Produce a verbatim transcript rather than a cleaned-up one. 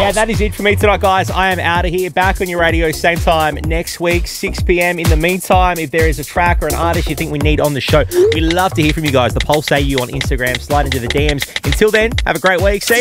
Yeah, that is it for me tonight, guys. I am out of here. Back on your radio, same time next week, six p.m. In the meantime, if there is a track or an artist you think we need on the show, we love to hear from you guys. The Pulse A U on Instagram. Slide into the D Ms. Until then, have a great week. See ya.